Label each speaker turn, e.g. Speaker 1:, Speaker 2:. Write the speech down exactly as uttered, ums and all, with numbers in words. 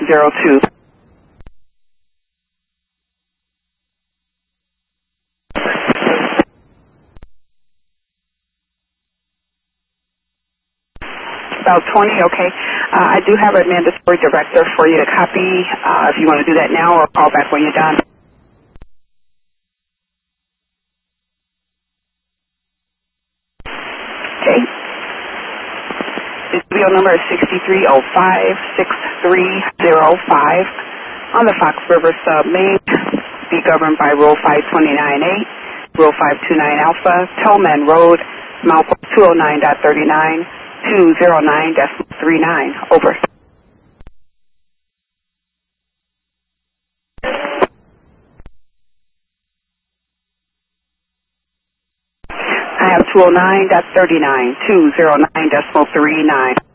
Speaker 1: zero two. About twenty, okay. Uh, I do have a mandatory director for you to copy uh, if you want to do that now or call back when you're done. Okay. The video number is six three zero five six three zero five on the Fox River Submain, be governed by Rule five twenty-nine A, Rule five twenty-nine Alpha, Tolman Road, Mount two oh nine dot thirty-nine, two oh nine dot thirty-nine. Over. I have two oh nine dot thirty-nine, two oh nine dot thirty-nine.